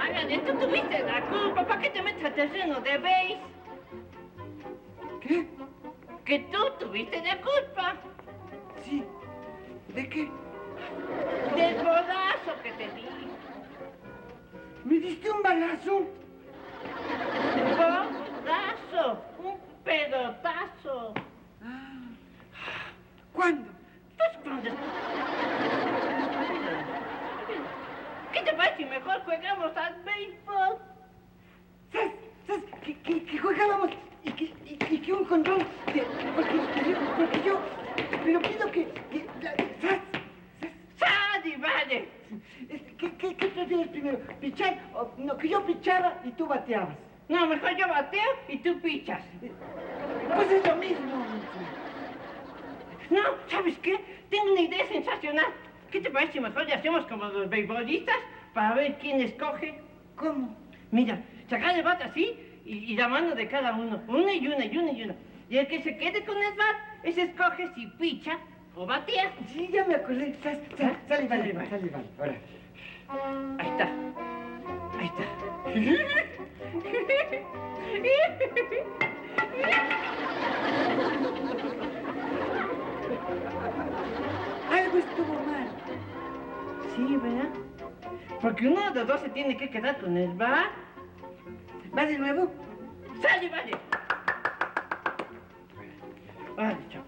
Ándale, tú tuviste la culpa. ¿Para qué te metes al terreno de béis? ¿Qué? Que tú tuviste la culpa. Sí. ¿De qué? Del bodazo que te di. ¿Me diste un balazo? Bodazo. Un pelotazo. ¿Cuándo? Pues cuando... ¿Qué te parece si mejor jugamos al béisbol? ¿Sabes? Que jugábamos y que un control porque yo pero pido que ¿sabes? ¡Sadi, vale! ¿Qué prefieres primero? ¿Pichar o no, que yo pichara y tú bateabas? No, mejor yo bateo y tú pichas. Pues es lo mismo. No, ¿sabes qué? Tengo una idea sensacional. ¿Qué te parece si mejor le hacemos como los beisbolistas para ver quién escoge? ¿Cómo? Mira, sacar el bat así y la mano de cada uno. Una y una y una y una. Y el que se quede con el bat, ese escoge si picha o batea. Sí, ya me acordé. Sale, vale. Ahora. Ahí está. Ahí está. Algo estuvo mal. Sí, ¿verdad? Porque uno de los dos se tiene que quedar con el bat. ¿Va de nuevo? ¡Sale, vale! Vale, chao.